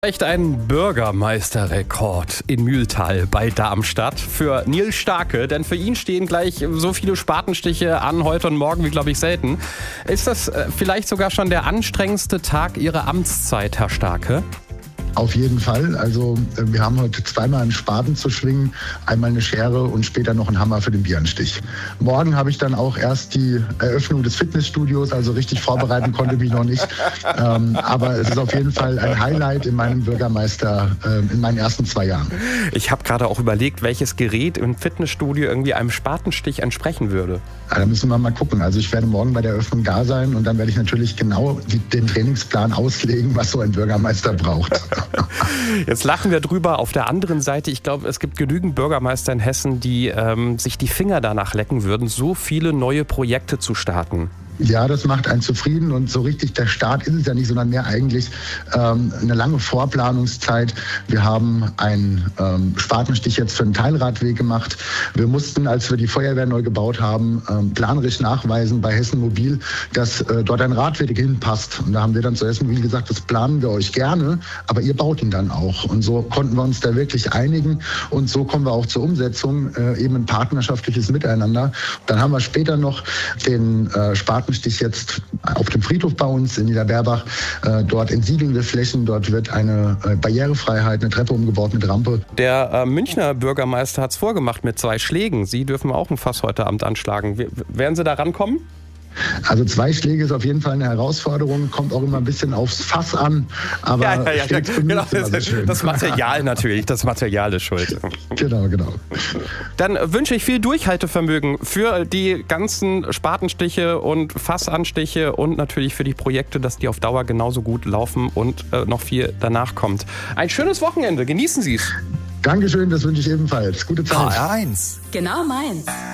Echt ein Bürgermeisterrekord in Mühltal bei Darmstadt für Nils Starke, denn für ihn stehen gleich so viele Spatenstiche an heute und morgen wie, glaube ich, selten. Ist das vielleicht sogar schon der anstrengendste Tag Ihrer Amtszeit, Herr Starke? Auf jeden Fall. Also wir haben heute zweimal einen Spaten zu schwingen, einmal eine Schere und später noch einen Hammer für den Bieranstich. Morgen habe ich dann auch erst die Eröffnung des Fitnessstudios, also richtig vorbereiten konnte mich noch nicht. Aber es ist auf jeden Fall ein Highlight in meinem Bürgermeister, in meinen ersten 2 Jahren. Ich habe gerade auch überlegt, welches Gerät im Fitnessstudio irgendwie einem Spatenstich entsprechen würde. Ja, da müssen wir mal gucken. Also ich werde morgen bei der Eröffnung da sein und dann werde ich natürlich genau den Trainingsplan auslegen, was so ein Bürgermeister braucht. Jetzt lachen wir drüber. Auf der anderen Seite, ich glaube, es gibt genügend Bürgermeister in Hessen, die sich die Finger danach lecken würden, so viele neue Projekte zu starten. Ja, das macht einen zufrieden und so richtig der Start ist es ja nicht, sondern mehr eigentlich eine lange Vorplanungszeit. Wir haben einen Spatenstich jetzt für einen Teilradweg gemacht. Wir mussten, als wir die Feuerwehr neu gebaut haben, planerisch nachweisen bei Hessen Mobil, dass dort ein Radweg hinpasst. Und da haben wir dann zu Hessen Mobil gesagt, das planen wir euch gerne, aber ihr baut ihn dann auch. Und so konnten wir uns da wirklich einigen und so kommen wir auch zur Umsetzung, eben ein partnerschaftliches Miteinander. Dann haben wir später noch den Spatenstich jetzt auf dem Friedhof bei uns in Niederberbach. Dort entsiegeln wir Flächen, dort wird eine Barrierefreiheit, eine Treppe umgebaut mit Rampe. Der Münchner Bürgermeister hat es vorgemacht mit 2 Schlägen. Sie dürfen auch ein Fass heute Abend anschlagen. Werden Sie da rankommen? Also 2 Schläge ist auf jeden Fall eine Herausforderung, kommt auch immer ein bisschen aufs Fass an, aber ja, genau, das Material natürlich, das Material ist schuld. Genau. Dann wünsche ich viel Durchhaltevermögen für die ganzen Spatenstiche und Fassanstiche und natürlich für die Projekte, dass die auf Dauer genauso gut laufen und noch viel danach kommt. Ein schönes Wochenende, genießen Sie es. Dankeschön, das wünsche ich ebenfalls. Gute Zeit. HR1. Genau meins.